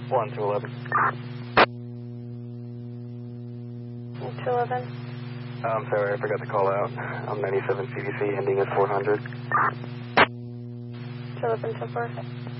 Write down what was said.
1 to 11. 1 to 11. I'm sorry, I forgot to call out. I'm 97 CDC, ending at 400. 211 so far.